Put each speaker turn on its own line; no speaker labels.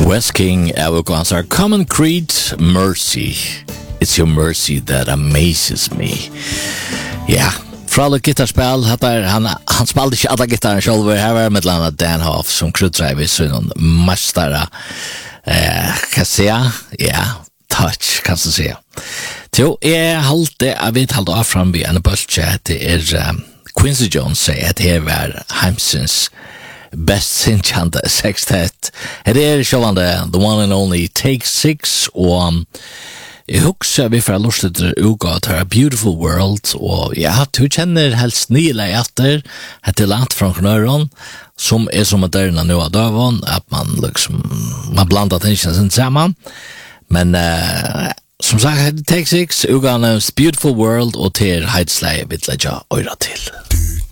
West King Avogans Common Creed Mercy. It's your mercy that amazes me. Ja, fra gitarspel, han spalte ikke alle gitaren selv, her var med landa Dan Hoff som krydreiv I sånn mestare, kan jeg si, ja, touch, kan jeg si. Jo, jeg halte, jeg vet halte av fram vi en bølge, det Quincy Jones sier at her var Heimsens best synchande sextet. Det sjålande The One and Only Take 6, og jeg husker vi fra Lorstedt uga til A Beautiful World, og ja, du kjenner helst nyle etter, etter langt fra knøren, som så moderna nu av døven, at man liksom, man blandar tingene sin sammen, men som sagt, Take 6, uga Beautiful World, og til Heidsleie vil jeg øyre til.